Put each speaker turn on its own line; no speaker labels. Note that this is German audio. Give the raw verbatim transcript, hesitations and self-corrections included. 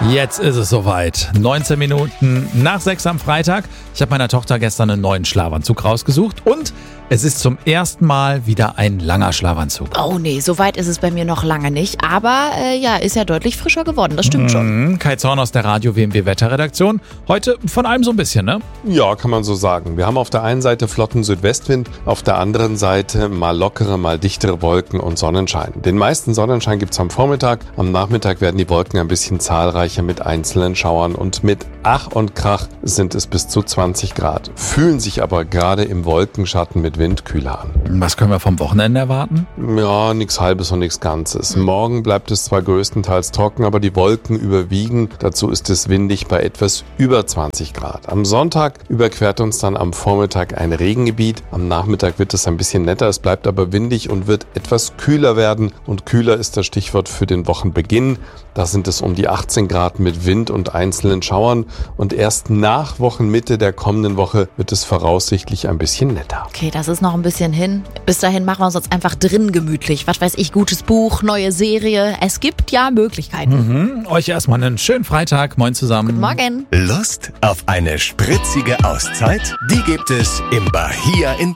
Jetzt ist es soweit. neunzehn Minuten nach sechs am Freitag. Ich habe meiner Tochter gestern einen neuen Schlafanzug rausgesucht und es ist zum ersten Mal wieder ein langer Schlafanzug.
Oh nee, so weit ist es bei mir noch lange nicht. Aber äh, ja, ist ja deutlich frischer geworden, das stimmt schon.
Mhm. Kai Zorn aus der Radio-W M W-Wetterredaktion. Heute von allem so ein bisschen, ne?
Ja, kann man so sagen. Wir haben auf der einen Seite flotten Südwestwind, auf der anderen Seite mal lockere, mal dichtere Wolken und Sonnenschein. Den meisten Sonnenschein gibt's am Vormittag. Am Nachmittag werden die Wolken ein bisschen zahlreicher mit einzelnen Schauern und mit Ach und Krach sind es bis zu zwanzig Grad. Fühlen sich aber gerade im Wolkenschatten mit Wind kühler an.
Was können wir vom Wochenende erwarten?
Ja, nichts Halbes und nichts Ganzes. Morgen bleibt es zwar größtenteils trocken, aber die Wolken überwiegen. Dazu ist es windig bei etwas über zwanzig Grad. Am Sonntag überquert uns dann am Vormittag ein Regengebiet. Am Nachmittag wird es ein bisschen netter, es bleibt aber windig und wird etwas kühler werden. Und kühler ist das Stichwort für den Wochenbeginn. Da sind es um die achtzehn Grad mit Wind und einzelnen Schauern. Und erst nach Wochenmitte der kommenden Woche wird es voraussichtlich ein bisschen netter.
Okay, das ist noch ein bisschen hin. Bis dahin machen wir uns jetzt einfach drin gemütlich. Was weiß ich, gutes Buch, neue Serie. Es gibt ja Möglichkeiten.
Mhm. Euch erstmal einen schönen Freitag. Moin zusammen.
Guten Morgen.
Lust auf eine spritzige Auszeit? Die gibt es im Bahia in